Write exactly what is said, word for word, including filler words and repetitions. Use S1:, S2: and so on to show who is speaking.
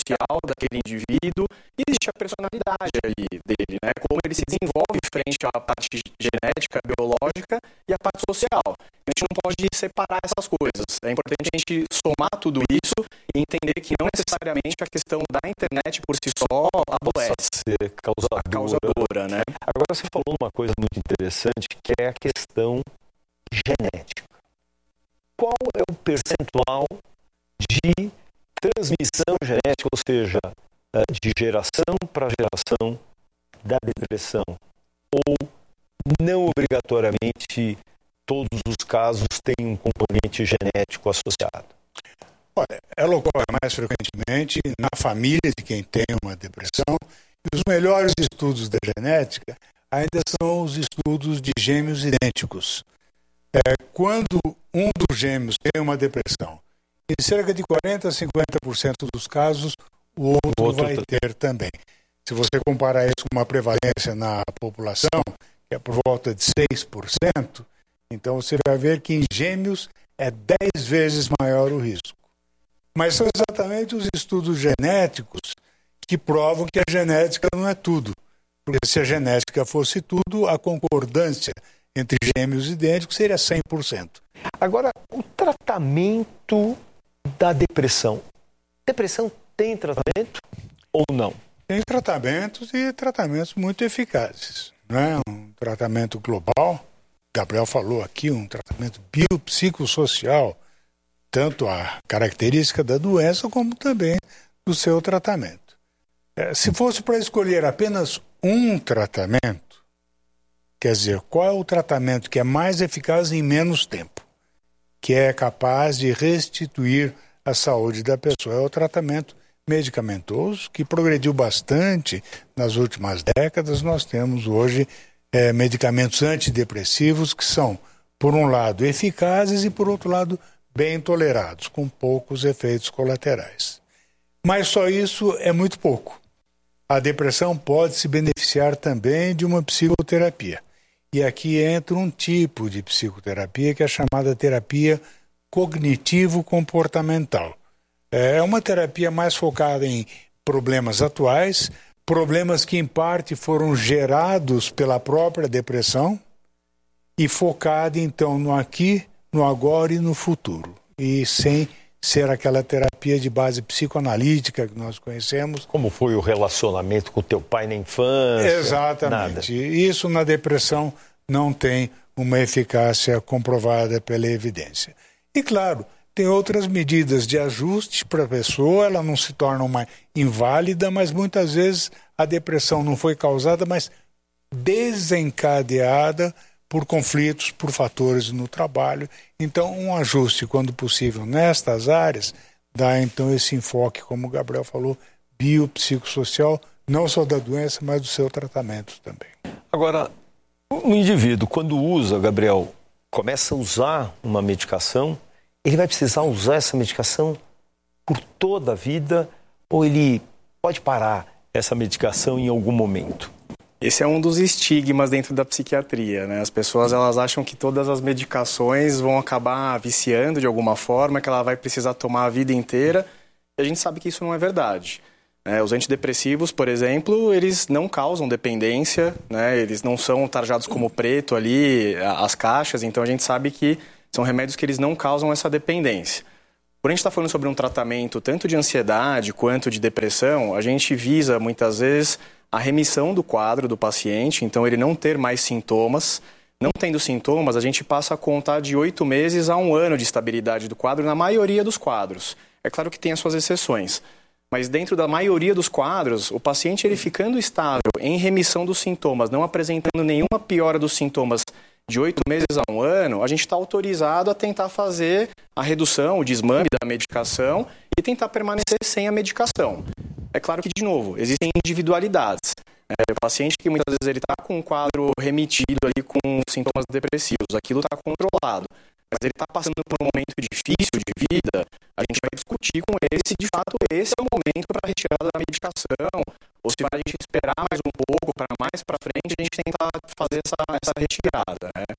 S1: social daquele indivíduo e existe a personalidade ali dele, né? Como ele se desenvolve frente à parte genética, biológica e à parte social. A gente não pode separar essas coisas. É importante a gente somar tudo isso e entender que não necessariamente a questão da internet por si só adoece.
S2: Ser causadora.
S1: causadora, né?
S2: Agora você falou uma coisa muito interessante, que é a questão genética. Qual é o percentual de transmissão genética, ou seja, de geração para geração da depressão? Ou não obrigatoriamente todos os casos têm um componente genético associado?
S3: Olha, ela ocorre mais frequentemente na família de quem tem uma depressão, e os melhores estudos da genética ainda são os estudos de gêmeos idênticos. É, quando um dos gêmeos tem uma depressão, em cerca de quarenta a cinquenta por cento dos casos, o outro, o outro vai tá... ter também. Se você comparar isso com uma prevalência na população, que é por volta de seis por cento, então você vai ver que em gêmeos é dez vezes maior o risco. Mas são exatamente os estudos genéticos que provam que a genética não é tudo. Porque se a genética fosse tudo, a concordância entre gêmeos idênticos seria cem por cento.
S2: Agora, o tratamento da depressão. Depressão tem tratamento ou não?
S3: Tem tratamentos e tratamentos muito eficazes. Não é um tratamento global, Gabriel falou aqui, um tratamento biopsicossocial, tanto a característica da doença como também do seu tratamento. É, se fosse para escolher apenas um tratamento, quer dizer, qual é o tratamento que é mais eficaz em menos tempo, que é capaz de restituir a saúde da pessoa? É o tratamento medicamentoso, que progrediu bastante nas últimas décadas. Nós temos hoje é, medicamentos antidepressivos que são, por um lado, eficazes e, por outro lado, bem tolerados, com poucos efeitos colaterais. Mas só isso é muito pouco. A depressão pode se beneficiar também de uma psicoterapia. E aqui entra um tipo de psicoterapia que é chamada terapia cognitivo-comportamental. É uma terapia mais focada em problemas atuais, problemas que em parte foram gerados pela própria depressão e focada então no aqui, no agora e no futuro. E sem ser aquela terapia de base psicoanalítica que nós conhecemos.
S2: Como foi o relacionamento com o teu pai na infância?
S3: Exatamente. Nada. Isso na depressão não tem uma eficácia comprovada pela evidência. E claro, tem outras medidas de ajuste para a pessoa, ela não se torna uma inválida, mas muitas vezes a depressão não foi causada, mas desencadeada por conflitos, por fatores no trabalho. Então, um ajuste, quando possível, nestas áreas, dá então esse enfoque, como o Gabriel falou, biopsicossocial, não só da doença, mas do seu tratamento também.
S2: Agora, um indivíduo, quando usa, Gabriel, começa a usar uma medicação, ele vai precisar usar essa medicação por toda a vida ou ele pode parar essa medicação em algum momento?
S1: Esse é um dos estigmas dentro da psiquiatria, né? As pessoas elas acham que todas as medicações vão acabar viciando de alguma forma, que ela vai precisar tomar a vida inteira, e a gente sabe que isso não é verdade. É, os antidepressivos, por exemplo, eles não causam dependência, né? Eles não são tarjados como preto ali, as caixas, então a gente sabe que são remédios que eles não causam essa dependência. Por a gente estar falando sobre um tratamento tanto de ansiedade quanto de depressão, a gente visa muitas vezes a remissão do quadro do paciente, então ele não ter mais sintomas. Não tendo sintomas, a gente passa a contar de oito meses a um ano de estabilidade do quadro na maioria dos quadros. É claro que tem as suas exceções, mas dentro da maioria dos quadros, o paciente ele ficando estável em remissão dos sintomas, não apresentando nenhuma piora dos sintomas de oito meses a um ano, a gente está autorizado a tentar fazer a redução, o desmame da medicação e tentar permanecer sem a medicação. É claro que, de novo, existem individualidades. É, o paciente que muitas vezes ele está com um quadro remitido ali com sintomas depressivos, aquilo está controlado, mas ele está passando por um momento difícil de vida, a gente vai discutir com ele se de fato esse é o momento para a retirada da medicação, ou se vai a gente esperar mais um pouco para mais para frente a gente tentar fazer essa, essa retirada, né?